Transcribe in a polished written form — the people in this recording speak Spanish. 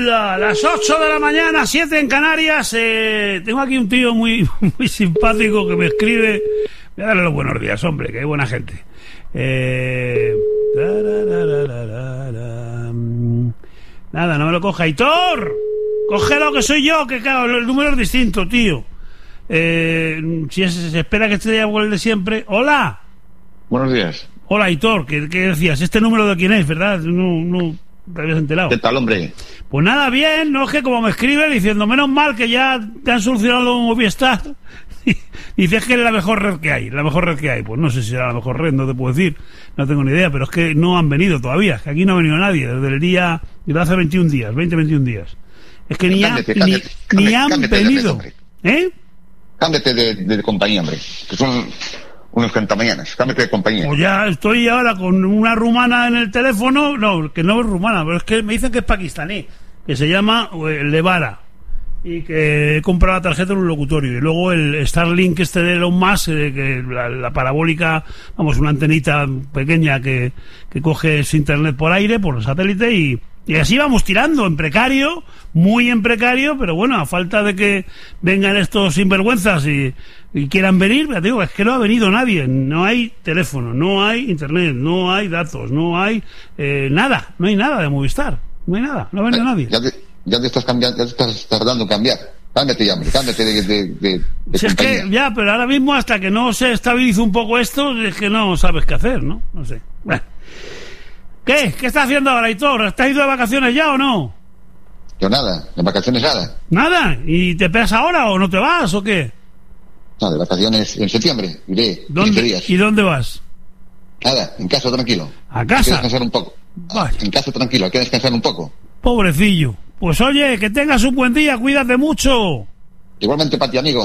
Hola, las 8 de la mañana, 7 en Canarias. Tengo aquí un tío muy simpático que me escribe. Voy a darle los buenos días, hombre, que hay buena gente. Nada, no me lo coja. ¡Aitor! Cógelo, que soy yo, que claro, el número es distinto, tío. Si se espera que esté ya igual de siempre. ¡Hola! Buenos días. Hola, Aitor, ¿qué decías? ¿Este número de quién es, verdad? No te habías enterado. ¿Qué tal, hombre? Pues nada, bien, no es que como me escribe diciendo, menos mal que ya te han solucionado Movistar. Dices que es la mejor red que hay, Pues no sé si será la mejor red, no te puedo decir, no tengo ni idea, pero es que no han venido todavía, que aquí no ha venido nadie, desde el día, desde hace 21 días. Es que ni han venido. Cámbiate de compañía, hombre, que son unos cantamañanas, cámbiate de compañía. Pues ya estoy ahora con una rumana en el teléfono, no, que no es rumana, pero es que me dicen que es pakistaní, que se llama Levara, y que he comprado la tarjeta en un locutorio, y luego el Starlink de Elon Musk, que la parabólica, vamos, una antenita pequeña que coge ese internet por aire, por satélite, y así vamos tirando, en precario, muy en precario, pero bueno, a falta de que vengan estos sinvergüenzas y quieran venir, ya te digo, es que no ha venido nadie, no hay teléfono, no hay internet, no hay datos, no hay nada, no hay nada de Movistar, no hay nada, no ha venido nadie. Ya te estás cambiando, ya te estás tardando en cambiar. Cámbiate ya, hombre, cámbiate de si es que ya, pero ahora mismo hasta que no se estabilice un poco esto, es que no sabes qué hacer, ¿no? No sé. Bueno. ¿Qué estás haciendo ahora, Aitor? ¿Estás ido de vacaciones ya o no? Yo nada, de vacaciones nada. ¿Nada? ¿Y te pegas ahora o no te vas o qué? No, de vacaciones en septiembre, iré 15 días. ¿Y dónde vas? Nada, en casa tranquilo. ¿A casa? Hay que descansar un poco. Vaya. En casa tranquilo, hay que descansar un poco. Pobrecillo. Pues oye, que tengas un buen día, cuídate mucho. Igualmente para ti, amigo.